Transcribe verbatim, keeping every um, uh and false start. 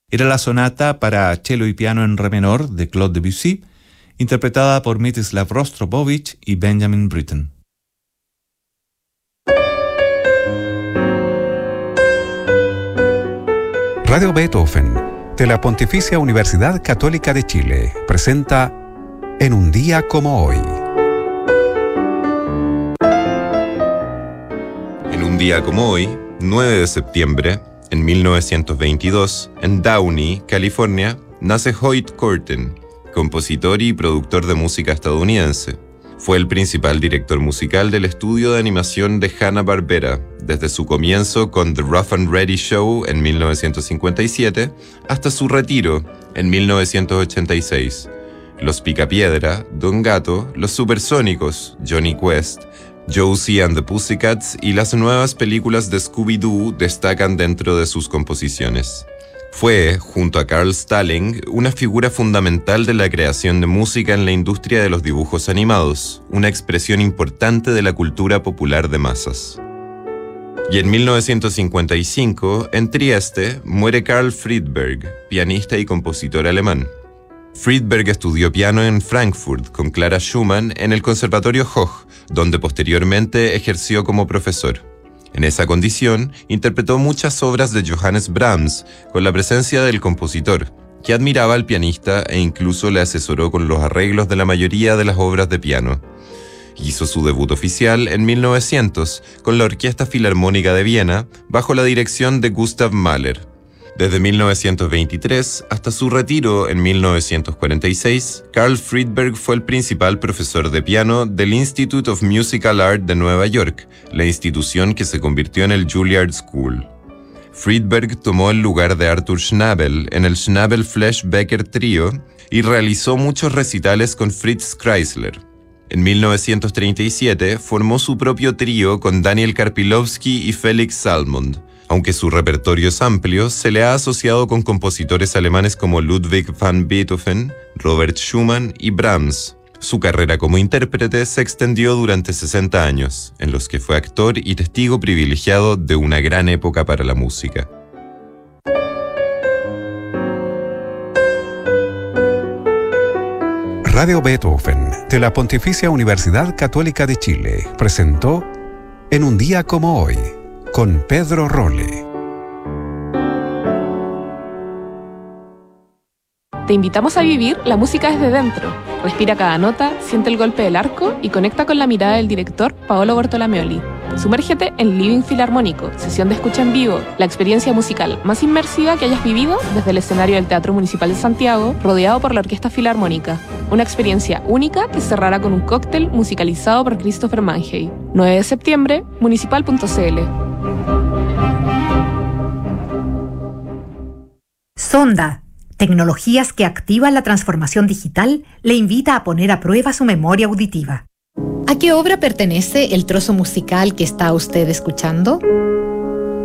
Era la sonata para cello y piano en re menor de Claude Debussy, interpretada por Mstislav Rostropovich y Benjamin Britten. Radio Beethoven, de la Pontificia Universidad Católica de Chile, presenta En un día como hoy. En un día como hoy, nueve de septiembre, en mil novecientos veintidós, en Downey, California, nace Hoyt Curtin, compositor y productor de música estadounidense. Fue el principal director musical del estudio de animación de Hanna-Barbera, desde su comienzo con The Rough and Ready Show en mil novecientos cincuenta y siete hasta su retiro en mil novecientos ochenta y seis. Los Picapiedra, Don Gato, Los Supersónicos, Johnny Quest, Josie and the Pussycats y las nuevas películas de Scooby-Doo destacan dentro de sus composiciones. Fue, junto a Carl Stalling, una figura fundamental de la creación de música en la industria de los dibujos animados, una expresión importante de la cultura popular de masas. Y en mil novecientos cincuenta y cinco, en Trieste, muere Carl Friedberg, pianista y compositor alemán. Friedberg estudió piano en Frankfurt con Clara Schumann en el Conservatorio Hoch, donde posteriormente ejerció como profesor. En esa condición, interpretó muchas obras de Johannes Brahms con la presencia del compositor, que admiraba al pianista e incluso le asesoró con los arreglos de la mayoría de las obras de piano. Hizo su debut oficial en mil novecientos con la Orquesta Filarmónica de Viena, bajo la dirección de Gustav Mahler. Desde mil novecientos veintitrés hasta su retiro en mil novecientos cuarenta y seis, Carl Friedberg fue el principal profesor de piano del Institute of Musical Art de Nueva York, la institución que se convirtió en el Juilliard School. Friedberg tomó el lugar de Arthur Schnabel en el Schnabel-Flesch-Becker Trio y realizó muchos recitales con Fritz Kreisler. En mil novecientos treinta y siete formó su propio trío con Daniel Karpilovsky y Felix Salmond. Aunque su repertorio es amplio, se le ha asociado con compositores alemanes como Ludwig van Beethoven, Robert Schumann y Brahms. Su carrera como intérprete se extendió durante sesenta años, en los que fue actor y testigo privilegiado de una gran época para la música. Radio Beethoven, de la Pontificia Universidad Católica de Chile, presentó En un día como hoy, con Pedro Rolle. Te invitamos a vivir la música desde dentro. Respira cada nota, siente el golpe del arco y conecta con la mirada del director Paolo Bortolomeoli. Sumérgete en Living Filarmónico, sesión de escucha en vivo, la experiencia musical más inmersiva que hayas vivido desde el escenario del Teatro Municipal de Santiago, rodeado por la Orquesta Filarmónica. Una experiencia única que cerrará con un cóctel musicalizado por Christopher Mangey. nueve de septiembre, municipal punto c l. Sonda, tecnologías que activan la transformación digital, le invita a poner a prueba su memoria auditiva. ¿A qué obra pertenece el trozo musical que está usted escuchando?